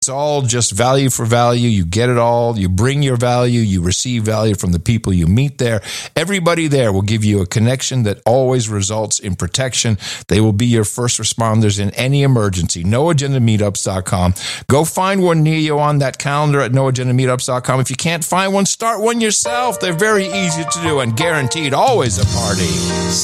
It's all just value for value. You get it all. You bring your value. You receive value from the people you meet there. Everybody there will give you a connection that always results in protection. They will be your first responders in any emergency. NoAgendaMeetups.com. Go find one near you on that calendar at NoAgendaMeetups.com. If you can't find one, start one yourself. They're very easy to do and guaranteed always a party.